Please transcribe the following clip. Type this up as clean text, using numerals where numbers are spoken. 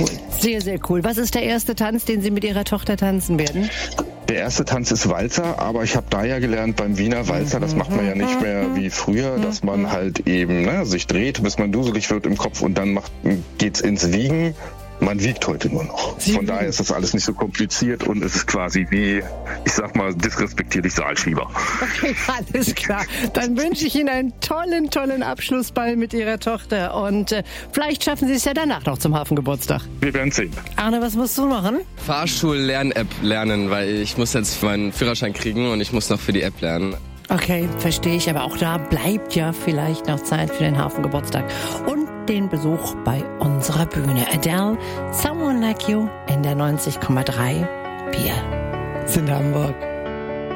cool. Sehr, sehr cool. Was ist der erste Tanz, den Sie mit Ihrer Tochter tanzen werden? Der erste Tanz ist Walzer, aber ich habe da ja gelernt beim Wiener Walzer, das macht man ja nicht mehr wie früher, dass man halt eben sich dreht, bis man duselig wird im Kopf und dann geht's ins Wiegen. Man wiegt heute nur noch. Von daher ist das alles nicht so kompliziert und es ist quasi wie, ich sag mal, disrespektierlich Saalschieber. Okay, alles klar. Dann wünsche ich Ihnen einen tollen Abschlussball mit Ihrer Tochter und vielleicht schaffen Sie es ja danach noch zum Hafengeburtstag. Wir werden sehen. Arne, was musst du machen? Fahrstuhl-Lern-App lernen, weil ich muss jetzt meinen Führerschein kriegen und ich muss noch für die App lernen. Okay, verstehe ich, aber auch da bleibt ja vielleicht noch Zeit für den Hafengeburtstag und den Besuch bei unserer Bühne. Adele, Someone Like You in der 90,3. Wir sind Hamburg.